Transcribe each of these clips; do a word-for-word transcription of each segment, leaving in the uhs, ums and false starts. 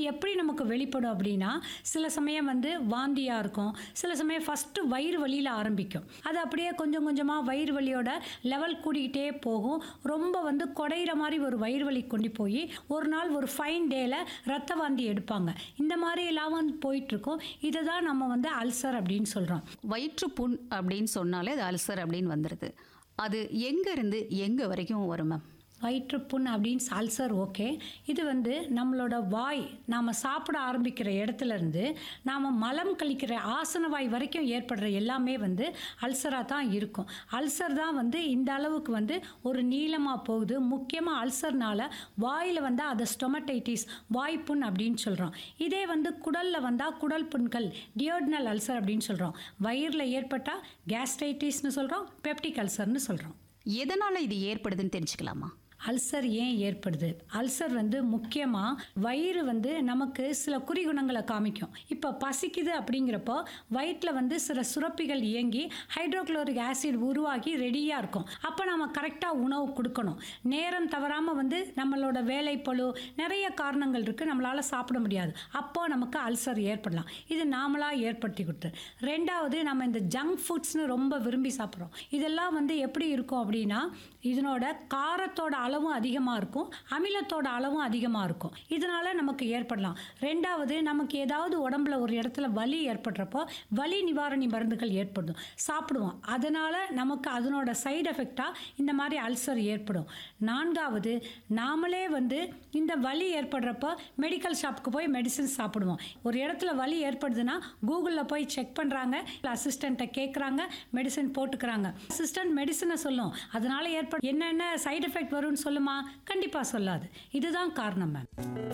எப்படி நமக்கு வெளிப்படும் அப்படின்னா, சில சமயம் வந்து வாந்தியாக இருக்கும், சில சமயம் ஃபஸ்ட்டு வயிறு வலியில் ஆரம்பிக்கும். அது அப்படியே கொஞ்சம் கொஞ்சமாக வயிறு வலியோட லெவல் கூடிக்கிட்டே போகும். ரொம்ப வந்து குடையிற மாதிரி ஒரு வயிறு வலி கொண்டு போய் ஒரு நாள் ஒரு ஃபைன் டேல ரத்த வாந்தி எடுப்பாங்க. இந்த மாதிரி எல்லாம் வந்து போயிட்டுருக்கும். இதை தான் நம்ம வந்து அல்சர் அப்படின்னு சொல்கிறோம். வயிற்றுப்புண் அப்படின்னு சொன்னாலே அது அல்சர் அப்படின்னு வந்துடுது. அது எங்கேருந்து எங்கே வரைக்கும் வரும் மேம்? வயிற்றுப்புண் அப்படின்னு அல்சர் ஓகே. இது வந்து நம்மளோட வாய் நாம் சாப்பிட ஆரம்பிக்கிற இடத்துலேருந்து நாம் மலம் கழிக்கிற ஆசன வாய் வரைக்கும் ஏற்படுற எல்லாமே வந்து அல்சராக தான் இருக்கும். அல்சர் தான் வந்து இந்த அளவுக்கு வந்து ஒரு நீளமாக போகுது. முக்கியமாக அல்சர்னால வாயில் வந்தால் அதை ஸ்டொமடைட்டிஸ் வாய்ப்புண் அப்படின்னு சொல்கிறோம். இதே வந்து குடலில் வந்தால் குடல் புண்கள் டியோடனல் அல்சர் அப்படின்னு சொல்கிறோம். வயிறில் ஏற்பட்டால் கேஸ்ட்ரைட்டிஸ்னு சொல்கிறோம், பெப்டிக் அல்சர்னு சொல்கிறோம். எதனால் இது ஏற்படுதுன்னு தெரிஞ்சுக்கலாமா? அல்சர் ஏன் ஏற்படுது? அல்சர் வந்து முக்கியமாக வயிறு வந்து நமக்கு சில குறிகுணங்களை காமிக்கும். இப்போ பசிக்குது அப்படிங்கிறப்போ வயிற்றில் வந்து சில சுரப்பிகள் இயங்கி ஹைட்ரோக்ளோரிக் ஆசிட் உருவாகி ரெடியாக இருக்கும். அப்போ நம்ம கரெக்டாக உணவு கொடுக்கணும். நேரம் தவறாமல் வந்து நம்மளோட வேலைப்பளு நிறைய காரணங்கள் இருக்குது, நம்மளால் சாப்பிட முடியாது. அப்போது நமக்கு அல்சர் ஏற்படலாம். இது நாமளாக ஏற்படுத்தி கொடுத்து. ரெண்டாவது, நம்ம இந்த ஜங்க் ஃபுட்ஸ்னு ரொம்ப விரும்பி சாப்பிட்றோம். இதெல்லாம் வந்து எப்படி இருக்கும் அப்படின்னா, இதனோட காரத்தோட அளவும் அதிகமாக இருக்கும், அமிலத்தோட அளவும் அதிகமாக இருக்கும். இதனால நமக்கு ஏற்படலாம். ரெண்டாவது, நமக்கு ஏதாவது உடம்புல ஒரு இடத்துல வலி ஏற்படுறப்போ வலி நிவாரணி மருந்துகள் ஏற்படும், சாப்பிடுவோம். அதனால நமக்கு அதனோட சைடு எஃபெக்டாக இந்த மாதிரி அல்சர் ஏற்படும். நான்காவது, நாமளே வந்து இந்த வலி ஏற்படுறப்போ மெடிக்கல் ஷாப்புக்கு போய் மெடிசன் சாப்பிடுவோம். ஒரு இடத்துல வலி ஏற்படுதுன்னா கூகுளில் போய் செக் பண்ணுறாங்க, அசிஸ்டண்ட்டை கேட்குறாங்க, மெடிசன் போட்டுக்கிறாங்க. அசிஸ்டன்ட் மெடிசனை சொல்லும், அதனால ஏற்படும் என்னென்ன சைடு எஃபெக்ட் வரும்னு சொல்லுமா? கண்டிப்பா சொல்லாது. இதுதான் காரணம் மேம்.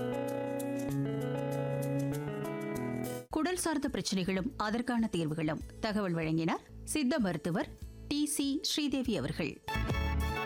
குடல் சார்ந்த பிரச்சனைகளும் அதற்கான தீர்வுகளும் தகவல் வழங்கினார் சித்த மருத்துவர் டி சி ஸ்ரீதேவி அவர்கள்.